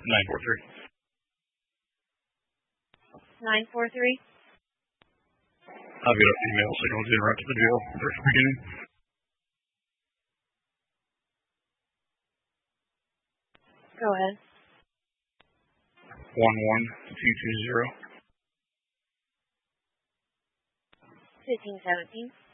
943. 943. I've got a female signal to right to the jail for the beginning. Go ahead. 11220. 1517.